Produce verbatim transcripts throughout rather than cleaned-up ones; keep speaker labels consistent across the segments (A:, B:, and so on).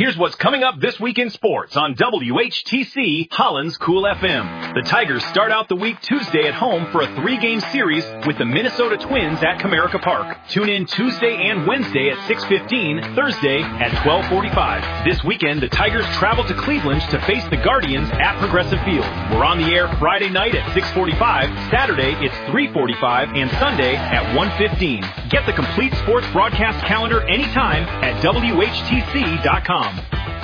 A: Here's what's coming up this week in sports on W H T C Holland's Cool F M. The Tigers start out the week Tuesday at home for a three-game series with the Minnesota Twins at Comerica Park. Tune in Tuesday and Wednesday at six fifteen, Thursday at twelve forty-five. This weekend, the Tigers travel to Cleveland to face the Guardians at Progressive Field. We're on the air Friday night at six forty-five, Saturday it's three forty-five, and Sunday at one fifteen. Get the complete sports broadcast calendar anytime at W H T C dot com.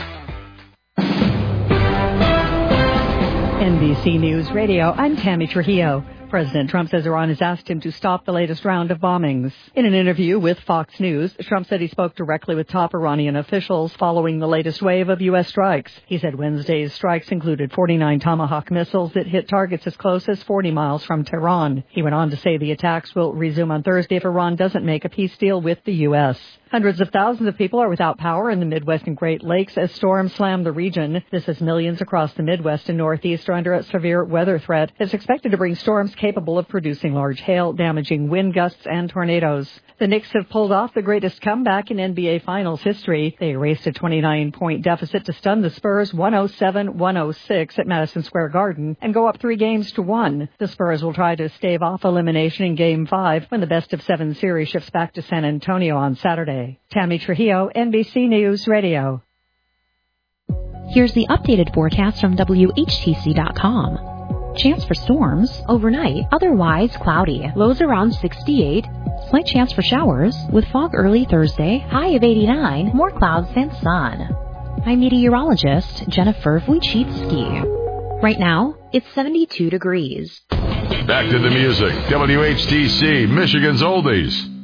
B: N B C News Radio, I'm Tammy Trujillo. President Trump says Iran has asked him to stop the latest round of bombings. In an interview with Fox News, Trump said he spoke directly with top Iranian officials following the latest wave of U S strikes. He said Wednesday's strikes included forty-nine Tomahawk missiles that hit targets as close as forty miles from Tehran. He went on to say the attacks will resume on Thursday if Iran doesn't make a peace deal with the U S. Hundreds of thousands of people are without power in the Midwest and Great Lakes as storms slam the region. This as millions across the Midwest and Northeast are under a severe weather threat. It's expected to bring storms capable of producing large hail, damaging wind gusts, and tornadoes. The Knicks have pulled off the greatest comeback in N B A Finals history. They erased a twenty-nine point deficit to stun the Spurs one oh seven one oh six at Madison Square Garden and go up three games to one. The Spurs will try to stave off elimination in Game five when the best of seven series shifts back to San Antonio on Saturday. Tammy Trujillo, N B C News Radio.
C: Here's the updated forecast from W H T C dot com. Chance for storms overnight, otherwise cloudy. Lows around sixty-eight. Slight chance for showers with fog early Thursday, high of eighty-nine, more clouds than sun. I'm meteorologist Jennifer Wojcicki. Right now, it's seventy-two degrees.
D: Back to the music. W H T C, Michigan's Oldies.